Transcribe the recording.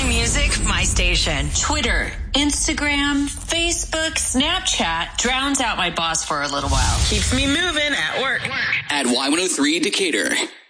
music, my station. Twitter, Instagram, Facebook, Snapchat drowns out my boss for a little while. Keeps me moving at work. At Y103 Decatur.